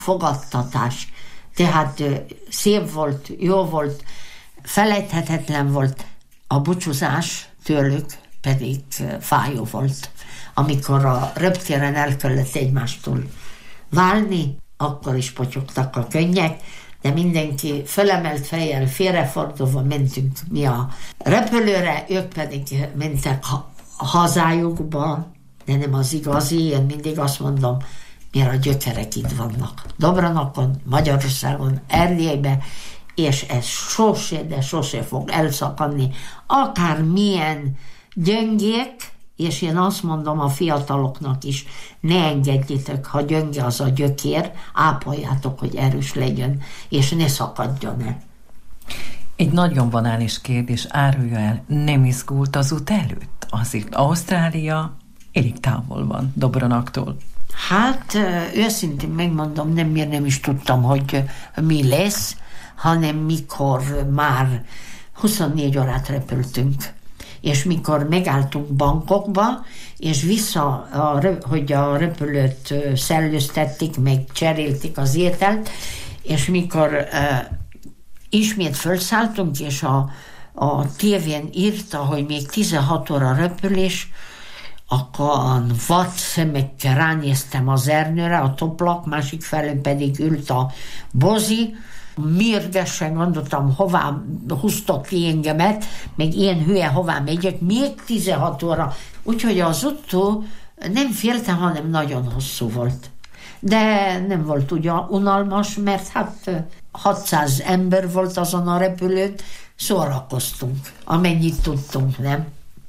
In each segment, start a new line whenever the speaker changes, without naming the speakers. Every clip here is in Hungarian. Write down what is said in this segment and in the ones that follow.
fogadtatás. Tehát szép volt, jó volt, felejthetetlen volt. A búcsúzás tőlük pedig fájó volt. Amikor a reptéren el kellett egymástól válni, akkor is potyogtak a könnyek, de mindenki felemelt fejjel, félrefordulva mentünk mi a repülőre, ők pedig mentek a hazájukba, de nem az igazi, én mindig azt mondom, mert a gyökerek itt vannak. Dobranakon, Magyarországon, Erdélyben, és ez sose, de sose fog elszakadni. Akármilyen gyöngék, és én azt mondom a fiataloknak is, ne engedjétek, ha gyönge az a gyökér, ápoljátok, hogy erős legyen, és ne szakadjon el.
Egy nagyon banális kérdés, árulja el, nem izgult az út előtt? Azért Ausztrália elég távol van Dobranaktól.
Hát őszintén megmondom, nem is tudtam, hogy mi lesz, hanem mikor már 24 órát repültünk. És mikor megálltunk Bangkokba, és vissza, hogy a repülőt szellőztették, meg cserélték az ételt, és mikor ismét felszálltunk, és a tévén írta, hogy még 16 óra repülés, akkor vad szemekkel ránéztem az ernőre, a toplak, másik felől pedig ült a bozi, mérgesen gondoltam, hová húztak ki engemet, meg ilyen hülye, hová megyek, még 16 óra. Úgyhogy az utó nem féltem, hanem nagyon hosszú volt. De nem volt ugyan unalmas, mert hát 600 ember volt azon a repülőn, szórakoztunk, amennyit tudtunk, nem?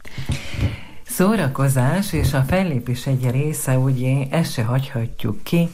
Szórakozás és a fellépés egy része, ugye, ezt se hagyhatjuk ki,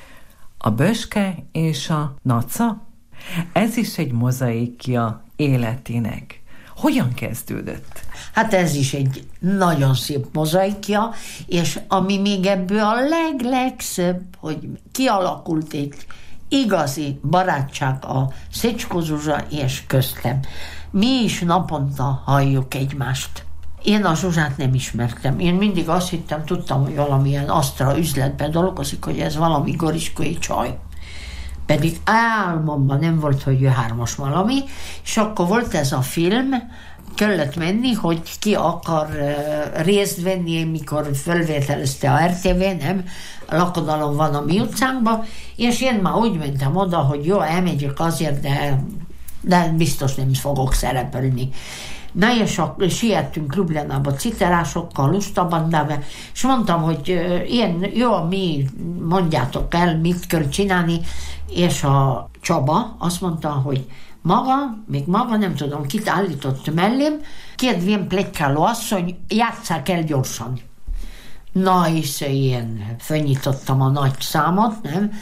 a böske és a naca. Ez is egy mozaikja életének. Hogyan kezdődött?
Hát ez is egy nagyon szép mozaikja, és ami még ebből a legszebb, hogy kialakult egy igazi barátság a Szecskó Zsuzsa és köztem. Mi is naponta halljuk egymást. Én a Zsuzsát nem ismertem. Én mindig azt hittem, tudtam, hogy valamilyen Astra üzletben dolgozik, hogy ez valami goriskai csaj. Pedig álmomban nem volt, hogy ő 3-as valami, és akkor volt ez a film, kellett menni, hogy ki akar részt venni, mikor felvételezte a RTV, nem? A lakodalom van a mi utcánkban, és én már úgy mentem oda, hogy jó, elmegyek azért, de biztos nem fogok szerepelni. Na és siettünk Ljubljanába citerásokkal, lustabandával, és mondtam, hogy én, jó, mi mondjátok el, mit kell csinálni, és a Csaba azt mondta, hogy maga, nem tudom, kit állított mellém, 2 ilyen pletykáló asszony, játsszák el gyorsan. Na, és én fölnyitottam a nagy számot, nem?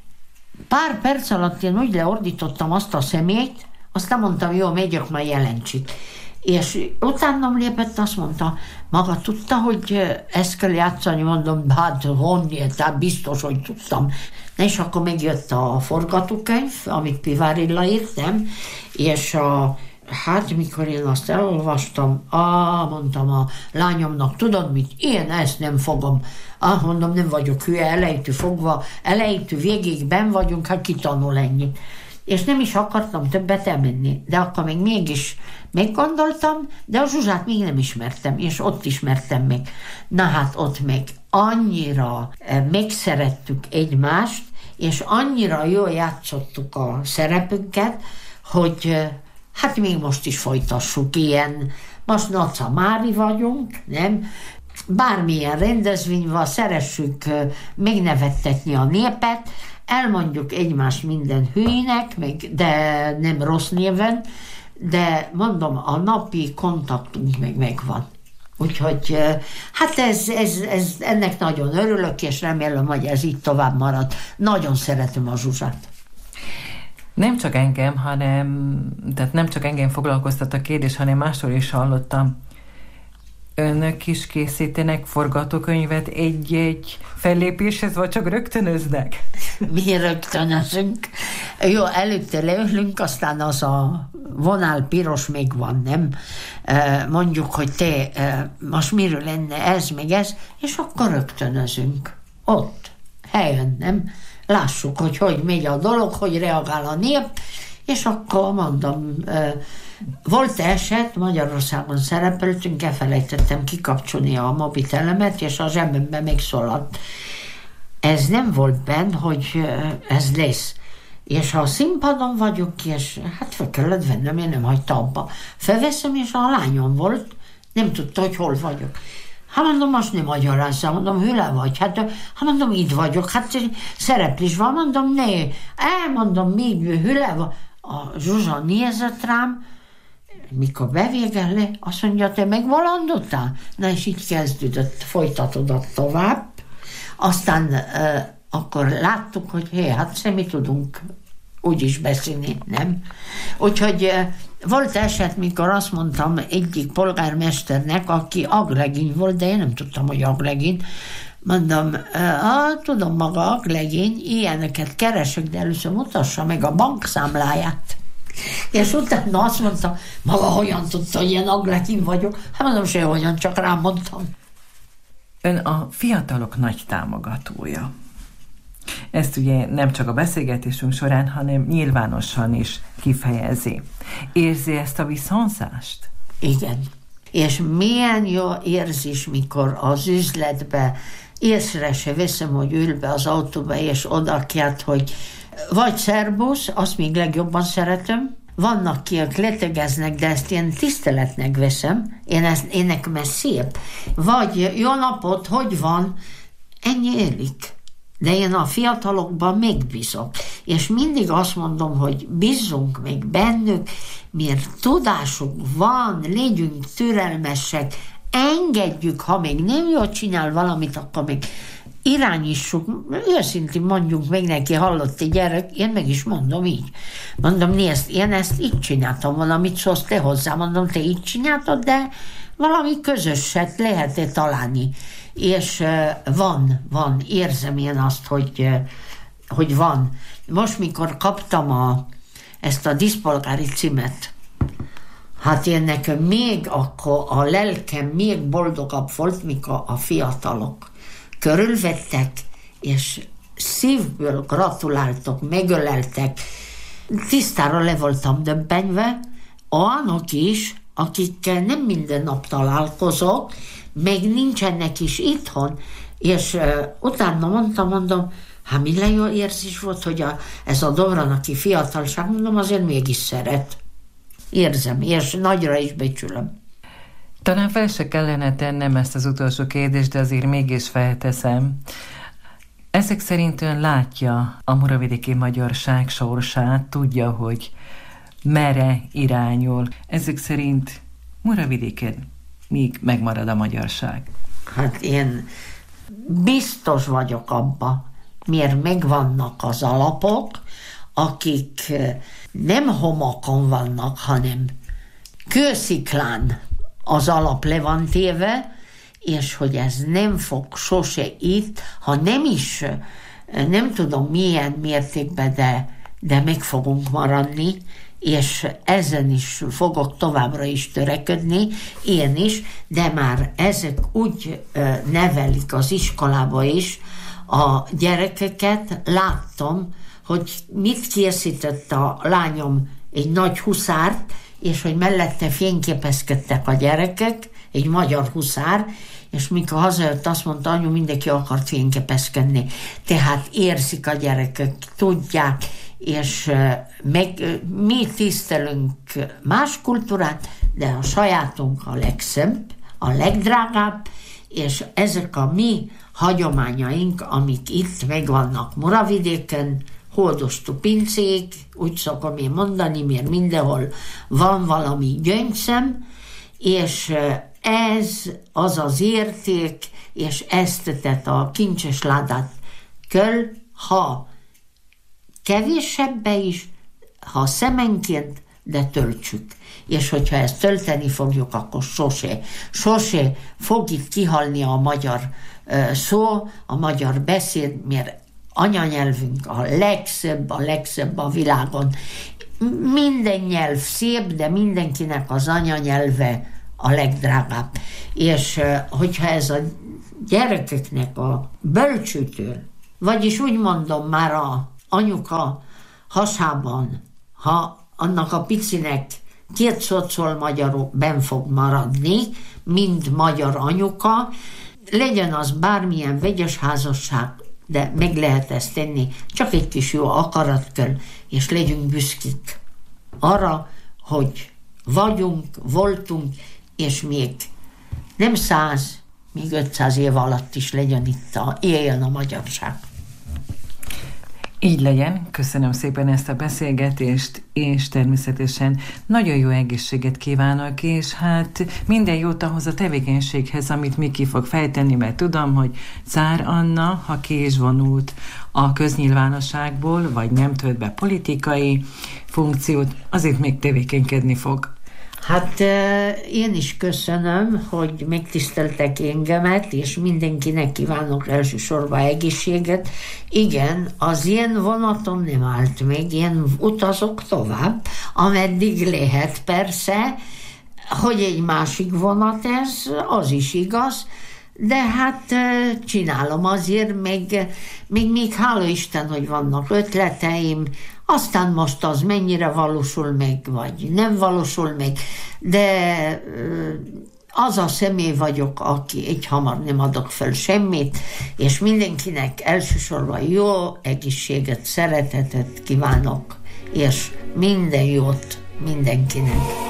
Pár perc alatt én úgy leordítottam azt a szemét, aztán mondtam, jó, megyek, már jelentsük. És utánam lépett, azt mondta, maga tudta, hogy ezt kell játszani, mondom, hát honnan, tehát biztos, hogy tudtam. És akkor megjött a forgatókönyv, amit Pivárilla írtam, és hát mikor én azt elolvastam, mondtam a lányomnak, tudod mit, én ezt nem fogom. Mondom, nem vagyok hülye, elejétől fogva, elejétől végig benn vagyunk, hát kitanul ennyit. És nem is akartam többet elmenni, de akkor még mégis meggondoltam, de a Zsuzsát még nem ismertem, és ott ismertem meg. Na hát ott meg annyira megszerettük egymást, és annyira jól játszottuk a szerepünket, hogy hát még most is folytassuk ilyen. Most Naca Mári vagyunk, nem? Bármilyen rendezvény van, szeressük megnevettetni a népet, elmondjuk egymást minden hülyének, de nem rossz néven, de mondom, a napi kontaktunk meg megvan. Úgyhogy hát ennek nagyon örülök, és remélem, hogy ez így tovább marad. Nagyon szeretem a Zsuzsát.
Nem csak engem foglalkoztat a kérdés, hanem másról is hallottam. Önök is készítenek forgatókönyvet egy-egy fellépéshez, vagy csak rögtönöznek?
Mi rögtönözünk. Jó, előtte leülünk, aztán az a vonál piros még van, nem? Mondjuk, hogy te most miről lenne ez, meg ez, és akkor rögtönözünk. Ott, helyen, nem? lássuk, hogy megy a dolog, hogy reagál a nép, és akkor mondom, volt eset, Magyarországon szerepeltünk, elfelejtettem kikapcsolni a mobitelemet, és a zsebemben még szólalt. Ez nem volt benne, hogy ez lesz. És ha a színpadon vagyok, és hát fel kellett vennem, én nem hagyta abba. Felveszem, és a lányom volt, nem tudta, hogy hol vagyok. Hát mondom, most nem magyarázzam, mondom, hüle vagy? Hát mondom, itt vagyok, hát szereplés van, mondom, ne. Mondom, még hüle vagy? A Zsuzsa nézett rám, mikor bevégel le, azt mondja, te megvalandottál? Na, és így kezdődött, folytatódott tovább. Aztán akkor láttuk, hogy hát mi tudunk úgy is beszélni, nem? Úgyhogy volt eset, mikor azt mondtam egyik polgármesternek, aki aglegény volt, de én nem tudtam, hogy aglegény. Mondom, tudom maga aglegény, ilyeneket keresek, de először mutassa meg a bankszámláját. És utána azt mondta, maga hogyan tudta, hogy ilyen aglegény vagyok? Hát mondom, sehogyan, csak rám mondtam.
Ön a fiatalok nagy támogatója. Ezt ugye nem csak a beszélgetésünk során, hanem nyilvánosan is kifejezi. Érzi ezt a visszhangzást?
Igen. És milyen jó érzés, mikor az üzletbe észre se veszem, hogy ül be az autóba, és oda kelt, hogy vagy szerbusz, azt még legjobban szeretem, vannak ki, akik letegeznek, de ezt én tiszteletnek veszem, én nekem ez szép. Vagy jó napot, hogy van, ennyi élik. De én a fiatalokban megbízok. És mindig azt mondom, hogy bízzunk még bennük, mert tudásuk van, legyünk türelmesek, engedjük, ha még nem jól csinál valamit, akkor még irányítsuk, őszintén mondjuk meg neki, hallott egy gyerek, én meg is mondom így. Mondom, nézd, én ezt így csináltam, valamit szólsz te hozzá, mondom, te így csináltad, de valami közöset lehet találni. És van, érzem én azt, hogy van. Most, mikor kaptam ezt a díszpolgári címet, hát én nekem még akkor a lelkem még boldogabb volt, mikor a fiatalok körülvettek, és szívből gratuláltak, megöleltek. Tisztára le voltam döbbenve, olyanok is, akikkel nem minden nap találkozok, meg nincsenek is itthon, és utána mondom, hát milyen jó érzés volt, hogy ez a Dobranaki fiatalság, mondom, azért mégis szeret. Érzem, és nagyra is becsülöm.
Talán fel se kellene tennem ezt az utolsó kérdést, de azért mégis felteszem. Ezek szerint ön látja a muravidéki magyarság sorsát, tudja, hogy merre irányul. Ezek szerint Muravidéken míg megmarad a magyarság.
Hát én biztos vagyok abba, miért megvannak az alapok, akik nem homakon vannak, hanem kősziklán az alap le van téve, és hogy ez nem fog sose itt, ha nem is, nem tudom milyen mértékben, de meg fogunk maradni, és ezen is fogok továbbra is törekedni, én is, de már ezek úgy nevelik az iskolába is a gyerekeket, láttam, hogy mit készített a lányom, egy nagy huszárt, és hogy mellette fényképezkedtek a gyerekek, egy magyar huszár, és mikor hazajött, azt mondta, anyu, mindenki akart fényképezkedni. Tehát érzik a gyerekek, tudják, és mi tisztelünk más kultúrát, de a sajátunk a legszebb, a legdrágább, és ezek a mi hagyományaink, amik itt megvannak Muravidéken, Holdostú pincék, úgy szokom én mondani, mert mindenhol van valami gyöngyszem, és ez az az érték, és ezt tett a kincses ládát kell, ha kevésebbe is, ha szemenként, de töltsük. És hogyha ezt tölteni fogjuk, akkor sose fog itt kihalni a magyar szó, a magyar beszéd, mert anyanyelvünk a legszebb a világon. Minden nyelv szép, de mindenkinek az anyanyelve a legdrágább. És hogyha ez a gyerekeknek a bölcsőtől Vagyis úgy mondom, már a anyuka hasában, ha annak a picinek 2 szocol magyarul benn fog maradni, mind magyar anyuka, legyen az bármilyen vegyes házasság, de meg lehet ezt tenni, csak egy kis jó akarat kell, és legyünk büszkik arra, hogy vagyunk, voltunk, és még nem 100, még 500 év alatt is legyen itt, éljen a magyarság.
Így legyen, köszönöm szépen ezt a beszélgetést, és természetesen nagyon jó egészséget kívánok, és hát minden jót ahhoz a tevékenységhez, amit Miki fog fejteni, mert tudom, hogy Czár Anna, ha ki is vonult a köznyilvánosságból, vagy nem tölt be politikai funkciót, azért még tevékenykedni fog.
Hát én is köszönöm, hogy megtiszteltek engemet, és mindenkinek kívánok elsősorban egészséget. Igen, az én vonatom nem állt meg, én utazok tovább, ameddig lehet persze, hogy egy másik vonat ez, az is igaz, de hát csinálom azért, még hála Isten, hogy vannak ötleteim, aztán most az mennyire valósul meg, vagy nem valósul meg, de az a személy vagyok, aki egyhamar nem adok fel semmit, és mindenkinek elsősorban jó egészséget, szeretetet kívánok, és minden jót mindenkinek.